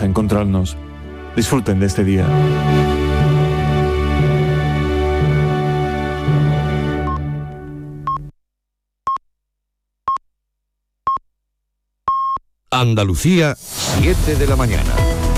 a encontrarnos. Disfruten de este día. Andalucía, 7 de la mañana.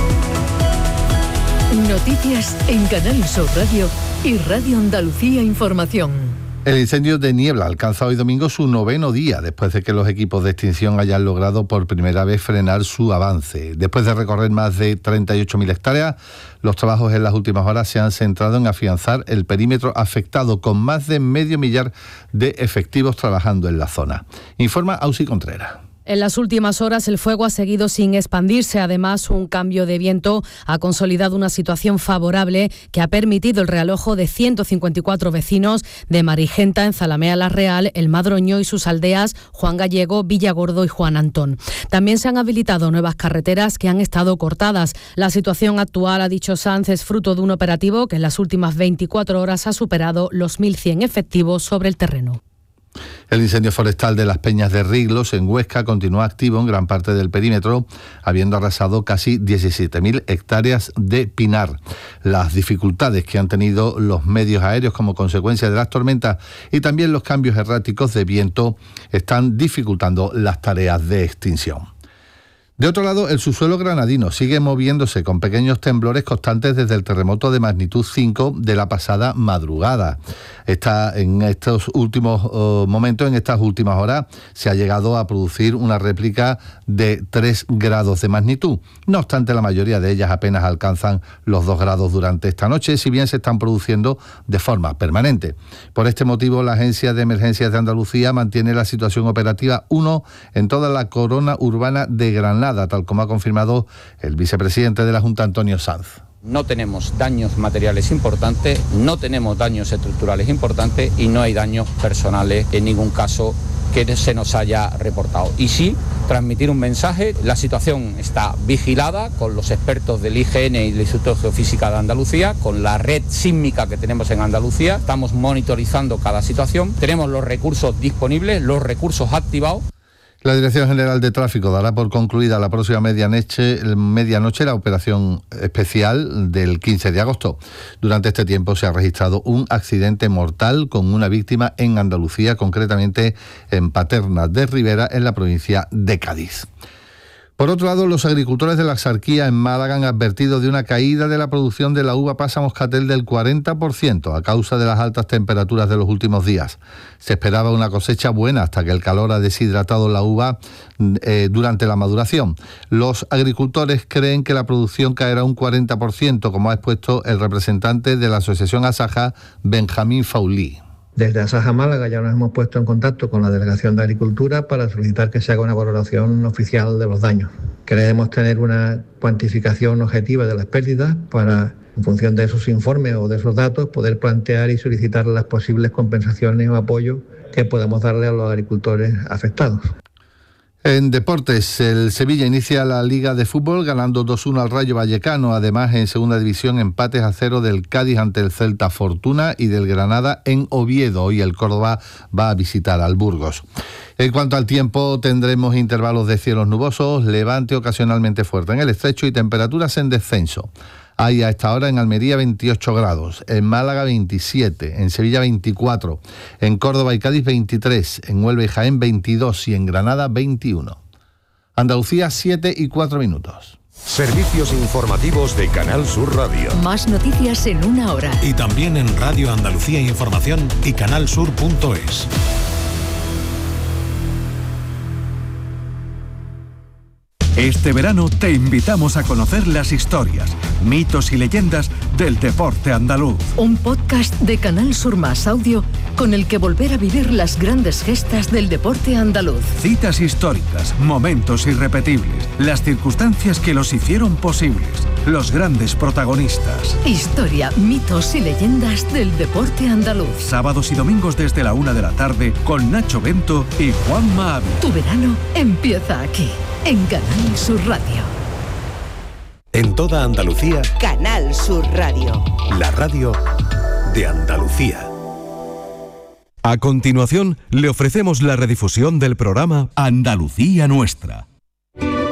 Noticias en Canal Sur Radio y Radio Andalucía Información. El incendio de Niebla alcanza hoy domingo su 9º día, después de que los equipos de extinción hayan logrado por primera vez frenar su avance. Después de recorrer más de 38.000 hectáreas, los trabajos en las últimas horas se han centrado en afianzar el perímetro afectado, con más de 500.000 de efectivos trabajando en la zona. Informa Ausi Contreras. En las últimas horas el fuego ha seguido sin expandirse. Además, un cambio de viento ha consolidado una situación favorable que ha permitido el realojo de 154 vecinos de Marigenta, en Zalamea la Real, El Madroño y sus aldeas Juan Gallego, Villagordo y Juan Antón. También se han habilitado nuevas carreteras que han estado cortadas. La situación actual, ha dicho Sanz, es fruto de un operativo que en las últimas 24 horas ha superado los 1.100 efectivos sobre el terreno. El incendio forestal de las Peñas de Riglos, en Huesca, continúa activo en gran parte del perímetro, habiendo arrasado casi 17.000 hectáreas de pinar. Las dificultades que han tenido los medios aéreos como consecuencia de las tormentas y también los cambios erráticos de viento están dificultando las tareas de extinción. De otro lado, el subsuelo granadino sigue moviéndose con pequeños temblores constantes desde el terremoto de magnitud 5 de la pasada madrugada. En estos últimos momentos, en estas últimas horas, se ha llegado a producir una réplica de 3 grados de magnitud. No obstante, la mayoría de ellas apenas alcanzan los 2 grados durante esta noche, si bien se están produciendo de forma permanente. Por este motivo, la Agencia de Emergencias de Andalucía mantiene la situación operativa 1 en toda la corona urbana de Granada, tal como ha confirmado el vicepresidente de la Junta, Antonio Sanz. No tenemos daños materiales importantes, no tenemos daños estructurales importantes y no hay daños personales en ningún caso que se nos haya reportado. Y sí, transmitir un mensaje: la situación está vigilada con los expertos del IGN y del Instituto de Geofísica de Andalucía, con la red sísmica que tenemos en Andalucía. Estamos monitorizando cada situación, tenemos los recursos disponibles, los recursos activados. La Dirección General de Tráfico dará por concluida la próxima medianoche la operación especial del 15 de agosto. Durante este tiempo se ha registrado un accidente mortal con una víctima en Andalucía, concretamente en Paterna de Ribera, en la provincia de Cádiz. Por otro lado, los agricultores de la Axarquía en Málaga han advertido de una caída de la producción de la uva pasa moscatel del 40% a causa de las altas temperaturas de los últimos días. Se esperaba una cosecha buena hasta que el calor ha deshidratado la uva durante la maduración. Los agricultores creen que la producción caerá un 40%, como ha expuesto el representante de la Asociación Asaja, Benjamín Faulí. Desde Asaja Málaga ya nos hemos puesto en contacto con la Delegación de Agricultura para solicitar que se haga una valoración oficial de los daños. Queremos tener una cuantificación objetiva de las pérdidas para, en función de esos informes o de esos datos, poder plantear y solicitar las posibles compensaciones o apoyo que podamos darle a los agricultores afectados. En deportes, el Sevilla inicia la Liga de Fútbol ganando 2-1 al Rayo Vallecano. Además, en segunda división, empates a 0 del Cádiz ante el Celta Fortuna y del Granada en Oviedo. Hoy el Córdoba va a visitar al Burgos. En cuanto al tiempo, tendremos intervalos de cielos nubosos, levante ocasionalmente fuerte en el estrecho y temperaturas en descenso. Hay a esta hora en Almería 28 grados, en Málaga 27, en Sevilla 24, en Córdoba y Cádiz 23, en Huelva y Jaén 22 y en Granada 21. Andalucía 7:04. Servicios informativos de Canal Sur Radio. Más noticias en una hora. Y también en Radio Andalucía Información y canalsur.es. Este verano te invitamos a conocer las historias, mitos y leyendas del deporte andaluz. Un podcast de Canal Sur Más Audio con el que volver a vivir las grandes gestas del deporte andaluz. Citas históricas, momentos irrepetibles, las circunstancias que los hicieron posibles, los grandes protagonistas. Historia, mitos y leyendas del deporte andaluz. Sábados y domingos desde la 1 de la tarde con Nacho Bento y Juanma Ávila. Tu verano empieza aquí, en Canal Sur Radio. En toda Andalucía, Canal Sur Radio. La radio de Andalucía. A continuación, le ofrecemos la redifusión del programa Andalucía Nuestra,